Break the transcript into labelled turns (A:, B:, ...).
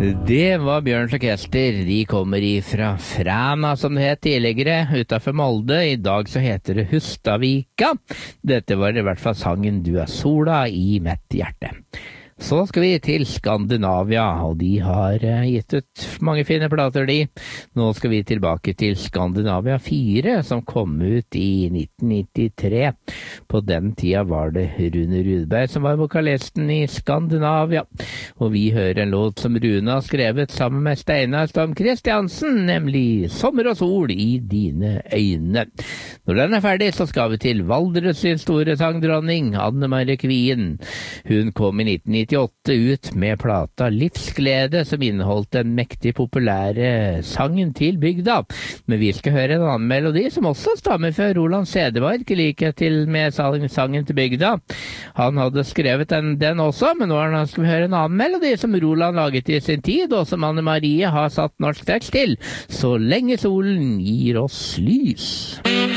A: Det var Bjørns Orkester. De kommer ifra Fræna, som det het tidligere, utenfor Molde. I dag så heter det Hustadvika. Dette var i hvert fall sangen Du er sola i mitt hjerte. Så skal vi til Skandinavia, og de har gitt ut mange fine plater, de. Nå skal vi tilbake til Skandinavia 4, som kom ut i 1993. På den tida var det Rune Rudberg som var vokalisten i Skandinavia. Og vi hører en låt som Rune har skrevet sammen med Steinar Storm Kristiansen, nemlig Sommer og sol i dine øyne. Når den er ferdig, så skal vi til Valdres sin store sangdronning, Anne Marie Kvien. Hun kom i 1998 ut med plata Livsglede, som inneholdt den mektig populære sangen til bygda. Men vi skal høre en annen melodi som også stammer fra Roland Sedemark, i likhet til med sangen til bygda. Han hadde skrevet den også, men nå skal vi høre en annen melodi som Roland laget i sin tid, og som Anne Marie har satt norsk tekst til. Så lenge solen gir oss lys.